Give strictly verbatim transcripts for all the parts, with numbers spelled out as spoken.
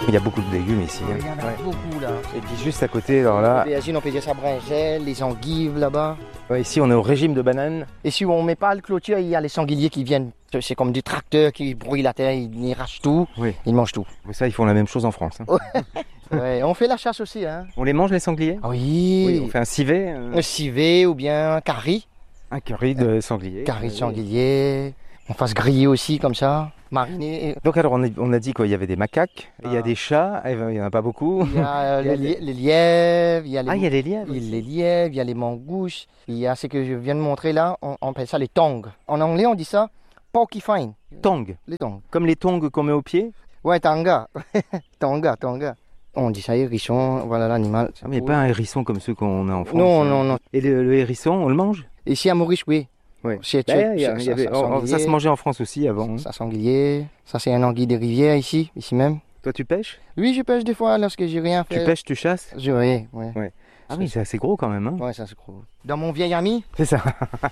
Il y a beaucoup de légumes ici. Hein. Il y en a ouais. beaucoup là. Et puis juste à côté, alors là... L'aubergine, on peut dire ça brinjelle, les endives là-bas. Ouais, ici, on est au régime de bananes. Et si on ne met pas le clôture, il y a les sangliers qui viennent. C'est comme des tracteurs qui brouillent la terre, ils arrachent tout, oui. Ils mangent tout. Mais ça, ils font la même chose en France. Hein. Ouais, on fait la chasse aussi. Hein. On les mange, les sangliers? Oui. oui. On fait un civet euh... Un civet ou bien un curry. Un curry de sanglier. Curry de sanglier. On fasse griller aussi comme ça, mariner. Donc alors, on a, on a dit quoi? Il y avait des macaques, ah. Il y a des chats, il n'y en a pas beaucoup. Il y a, euh, il y a les, les lièvres. Il y a les, ah, il y a les lièvres Il y a les lièvres, il y a les mangousses. Il y a ce que je viens de montrer là, on, on appelle ça les tongs. En anglais, on dit ça porcupine. Tongs. Les tongs. Comme les tongs qu'on met aux pieds? Ouais, tanga. Tonga, tonga. On dit ça, hérisson, voilà l'animal. Ah, mais pas un hérisson comme ceux qu'on a en France. Non, non, non. Et le, le hérisson, on le mange? Ici à Maurice, oui. Oui. C'est, ben, y a, y avait, ça, ça, ça se mangeait en France aussi avant. Ça, ça sanglier. Ça, c'est un anguille des rivières ici, ici même. Toi, tu pêches? Oui, je pêche des fois lorsque j'ai rien fait. Tu pêches, tu chasses? Je, oui, oui. Ouais. Ah oui, c'est assez gros quand même. Hein. Oui, c'est assez gros. Dans mon vieil ami. C'est ça.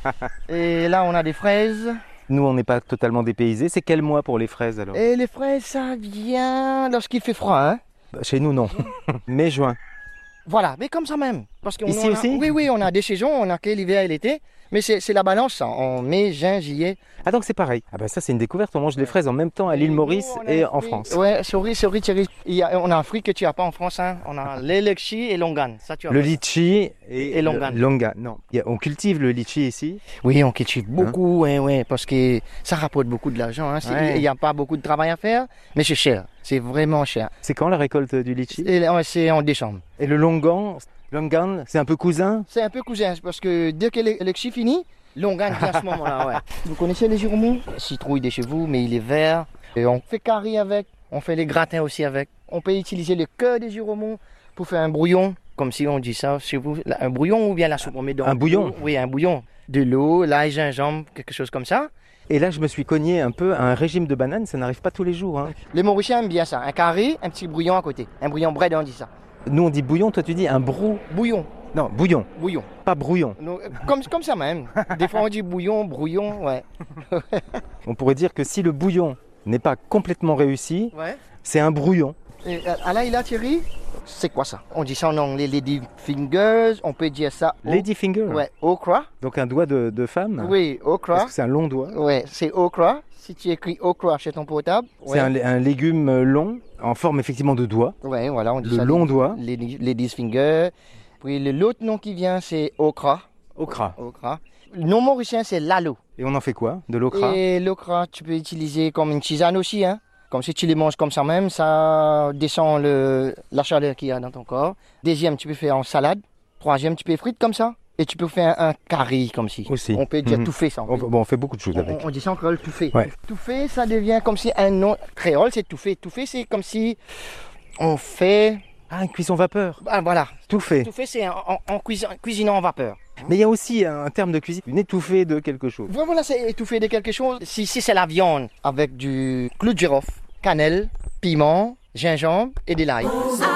Et là, on a des fraises. Nous, on n'est pas totalement dépaysés. C'est quel mois pour les fraises alors? Et les fraises, ça vient lorsqu'il fait froid. Hein? Bah, chez nous, non. Mai, juin. Voilà, mais comme ça même. Parce qu'on, Ici on a, aussi? Oui, oui, on a des saisons, on a que l'hiver et l'été. Mais c'est, c'est la balance, ça, en mai, juin, juillet. Ah, donc c'est pareil. Ah, bah ça, c'est une découverte. On mange les fraises en même temps à l'île Maurice nous, et en France. Ouais, souris, souris, Thierry. Il y a, on a un fruit que tu n'as pas en France. Hein. On a le litchi et l'ongan. Ça, tu as le litchi et, et l'ongan. L'ongan, non. On cultive le litchi ici? Oui, on cultive beaucoup, hein? ouais, ouais, parce que ça rapporte beaucoup de l'argent. Hein. Il n'y a pas beaucoup de travail à faire, mais c'est cher. C'est vraiment cher. C'est quand la récolte du litchi? et, C'est en décembre. Et le longan, longan, c'est un peu cousin? C'est un peu cousin, parce que dès que le litchi finit, l'ongan vient à ce moment-là. Ouais. Vous connaissez les giromons? Citrouille de chez vous, mais il est vert. Et on fait curry avec, on fait les gratins aussi avec. On peut utiliser le cœur des giromons pour faire un brouillon, comme si on dit ça chez vous. Un brouillon ou bien la soupe on met dans un bouillon? Oui, un bouillon. De l'eau, l'ail, gingembre, quelque chose comme ça. Et là, je me suis cogné un peu à un régime de bananes, ça n'arrive pas tous les jours. Hein. Les Mauriciens aiment bien ça. Un curry, un petit brouillon à côté. Un brouillon bread, on dit ça. Nous, on dit bouillon, toi, tu dis un brou. Bouillon. Non, bouillon. Bouillon. Pas brouillon. Non, comme, comme ça même. Des fois, on dit bouillon, brouillon, ouais. On pourrait dire que si le bouillon n'est pas complètement réussi, ouais. C'est un brouillon. Et, à là, il a Thierry, c'est quoi ça? On dit ça en anglais, lady fingers, on peut dire ça... Lady finger? Ouais, okra. Donc un doigt de, de femme? Oui, okra. Parce que c'est un long doigt? Ouais, c'est okra. Si tu écris okra chez ton portable... C'est ouais. un, un légume long, en forme effectivement de doigt. Ouais, voilà, on dit le ça. Le long doigt. Lady, lady's finger. Puis l'autre nom qui vient, c'est okra. Okra. Okra. Le nom mauricien, c'est lalo. Et on en fait quoi? De l'okra? Et l'okra, tu peux utiliser comme une tisane aussi, hein. Comme si tu les manges comme ça même, ça descend le, la chaleur qu'il y a dans ton corps. Deuxième, tu peux faire en salade. Troisième, tu peux frire comme ça. Et tu peux faire un, un curry comme si. Aussi. On peut dire mmh. tout fait ça. On, bon, on fait beaucoup de choses on, avec. On, on dit ça en créole, tout fait. Ouais. Tout fait, ça devient comme si un nom créole, c'est tout fait. Tout fait, c'est comme si on fait... Ah, une cuisson vapeur. Ah, voilà. Tout fait. Tout fait, c'est en, en, en cuisin, cuisinant en vapeur. Mais il y a aussi un terme de cuisine, une étouffée de quelque chose. Voilà, c'est étouffé de quelque chose. Si, si c'est la viande avec du clou de girofle, cannelle, piment, gingembre et de l'ail.